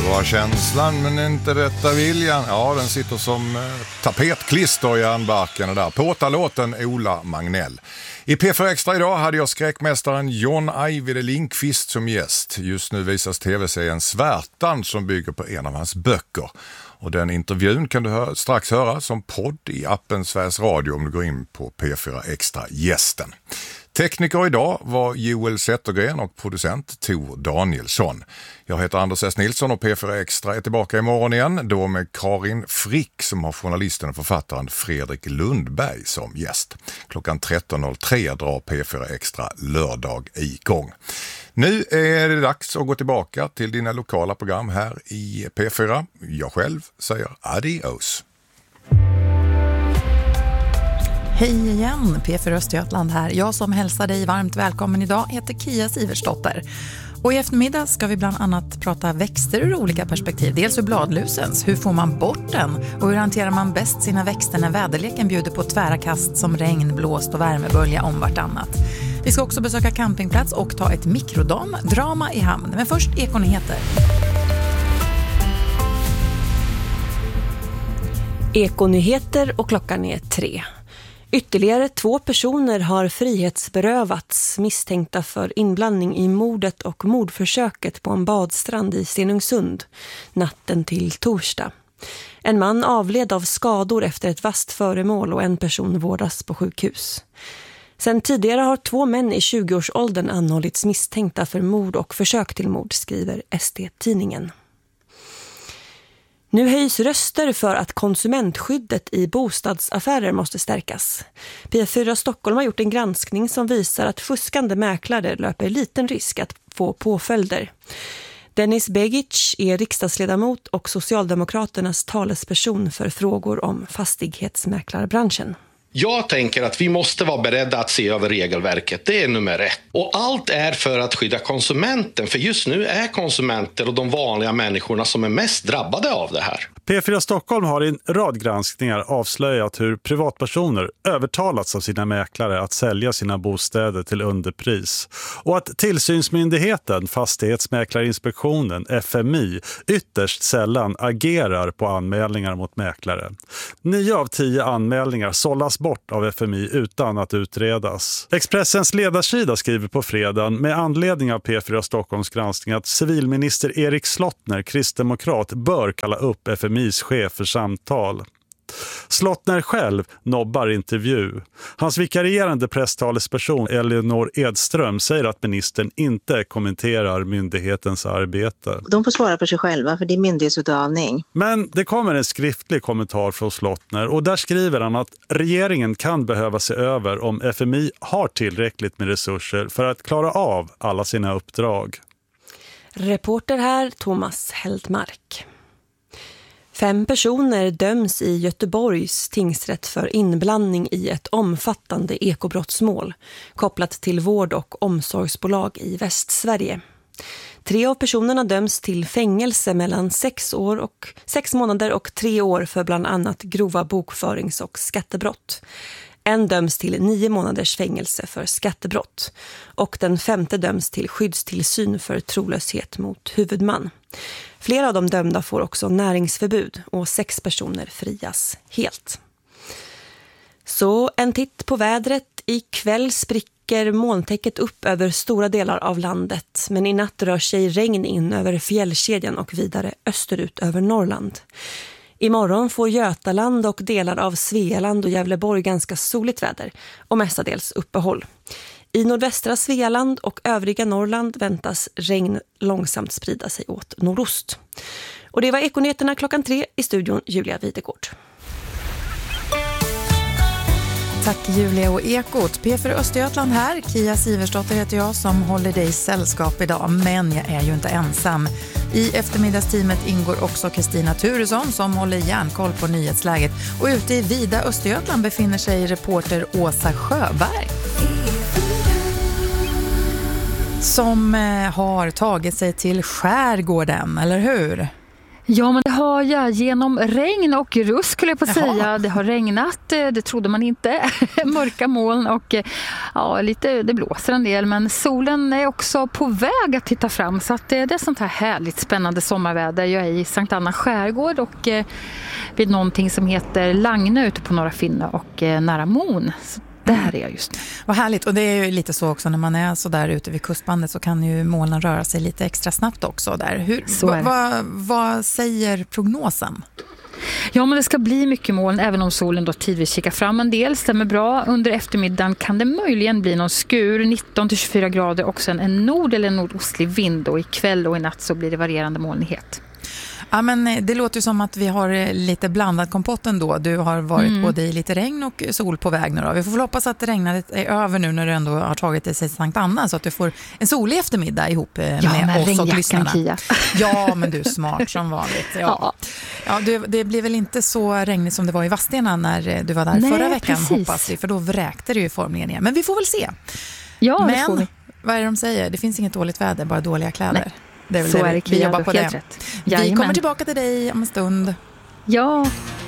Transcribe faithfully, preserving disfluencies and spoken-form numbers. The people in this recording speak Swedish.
var känslan men inte rätta viljan. Ja, den sitter som eh, tapetklister i järnbarken där. Påtalåten Ola Magnell. I P fyra Extra idag hade jag skräckmästaren John Ajvide Lindqvist som gäst. Just nu visas tv-serien Svärtan som bygger på en av hans böcker. Och den intervjun kan du hö- strax höra som podd i appen Sveriges Radio om du går in på P fyra Extra gästen. Tekniker idag var Joel Zettergren och producent Tor Danielsson. Jag heter Anders S. Nilsson och P fyra Extra är tillbaka imorgon igen. Då med Karin Frick som har journalisten och författaren Fredrik Lundberg som gäst. Klockan tretton noll tre drar P fyra Extra lördag igång. Nu är det dags att gå tillbaka till dina lokala program här i P fyra. Jag själv säger adios. Hej igen, P fyra Östergötland här. Jag som hälsar dig varmt välkommen idag heter Kia Siversdotter. Och i eftermiddag ska vi bland annat prata växter ur olika perspektiv. Dels ur bladlusens, hur får man bort den? Och hur hanterar man bäst sina växter när väderleken bjuder på tvära kast som regn, blåst och värmebölja om vartannat. Vi ska också besöka campingplats och ta ett mikrodam, drama i hamn. Men först ekonyheter. Ekonyheter och klockan är tre. Ytterligare två personer har frihetsberövats misstänkta för inblandning i mordet och mordförsöket på en badstrand i Stenungsund natten till torsdag. En man avled av skador efter ett vasst föremål och en person vårdas på sjukhus. Sen tidigare har två män i tjugoårsåldern anhållits misstänkta för mord och försök till mord, skriver S D-tidningen. Nu höjs röster för att konsumentskyddet i bostadsaffärer måste stärkas. P fyra Stockholm har gjort en granskning som visar att fuskande mäklare löper liten risk att få påföljder. Dennis Begic är riksdagsledamot och Socialdemokraternas talesperson för frågor om fastighetsmäklarbranschen. Jag tänker att vi måste vara beredda att se över regelverket, det är nummer ett. Och allt är för att skydda konsumenten, för just nu är konsumenter och de vanliga människorna som är mest drabbade av det här. P fyra Stockholm har i en rad granskningar avslöjat hur privatpersoner övertalats av sina mäklare att sälja sina bostäder till underpris. Och att tillsynsmyndigheten, Fastighetsmäklarinspektionen, F M I, ytterst sällan agerar på anmälningar mot mäklare. Nio av tio anmälningar sållas bort av F M I utan att utredas. Expressens ledarsida skriver på fredagen med anledning av P fyra Stockholms granskning att civilminister Erik Slottner, kristdemokrat, bör kalla upp F M I:s chef för samtal. Slottner själv nobbar intervju. Hans vikarierande presstalesperson Elinor Edström säger att ministern inte kommenterar myndighetens arbete. De får svara för sig själva, för det är myndighetsutövning. Men det kommer en skriftlig kommentar från Slottner och där skriver han att regeringen kan behöva se över om F M I har tillräckligt med resurser för att klara av alla sina uppdrag. Reporter här Thomas Heldmark. Fem personer döms i Göteborgs tingsrätt för inblandning i ett omfattande ekobrottsmål kopplat till vård- och omsorgsbolag i Västsverige. Tre av personerna döms till fängelse mellan sex år och sex månader och tre år för bland annat grova bokförings- och skattebrott. En döms till nio månaders fängelse för skattebrott och den femte döms till skyddstillsyn för trolöshet mot huvudman. Flera av de dömda får också näringsförbud och sex personer frias helt. Så en titt på vädret. Ikväll spricker molntäcket upp över stora delar av landet, men i natt rör sig regn in över fjällkedjan och vidare österut över Norrland. Imorgon får Götaland och delar av Svealand och Gävleborg ganska soligt väder och mestadels uppehåll. I nordvästra Svealand och övriga Norrland väntas regn långsamt sprida sig åt nordost. Och det var Ekonyheterna klockan tre i studion Julia Videgård. Tack Julia och Ekot. P fyra Östergötland här. Kia Siversdotter heter jag som håller dig sällskap idag. Men jag är ju inte ensam. I eftermiddagsteamet ingår också Kristina Turesson som håller järnkoll på nyhetsläget. Och ute i vida Östergötland befinner sig reporter Åsa Sjöberg. Som har tagit sig till skärgården, eller hur? Ja, men det har jag genom regn och rusk skulle jag på Jaha. säga. Det har regnat, det trodde man inte. Mörka moln och ja, lite, det blåser en del. Men solen är också på väg att titta fram. Så att det, det är sånt här härligt spännande sommarväder. Jag är i Sankt Anna skärgård och eh, vid någonting som heter Langnö ute på Norra Finne och eh, nära Mon. Så där är jag just nu. Vad härligt, och det är ju lite så också när man är så där ute vid kustbandet så kan ju molnen röra sig lite extra snabbt också där. Hur, Så är det. vad, vad säger prognosen? Ja, men det ska bli mycket moln även om solen då tidvis kikar fram en del. Stämmer bra. Under eftermiddagen kan det möjligen bli någon skur, nitton till tjugofyra grader och sen en nord- eller nordostlig vind och ikväll och i natt så blir det varierande molnighet. Ja, men det låter ju som att vi har lite blandad kompott ändå. Du har varit Mm. både i lite regn och sol på väg nu då. Vi får väl hoppas att regnet är över nu när du ändå har tagit dig till Sankt Anna så att du får en solig eftermiddag ihop med, Ja, med oss och regnjackan, lyssnarna. Kia. Ja, men du är smart som vanligt. Ja. Ja. Ja, det, det blir väl inte så regnigt som det var i Vadstena när du var där Nej, förra veckan precis. hoppas vi, för då vräkte det ju formligen igen. Men vi får väl se. Ja, det får Men vi. vad är det de säger? Det finns inget dåligt väder, bara dåliga kläder. Nej. Det är väl Så det är vi, det, vi Kia, jobbar du på har helt det. rätt. Vi Jajamän. kommer tillbaka till dig om en stund. Ja,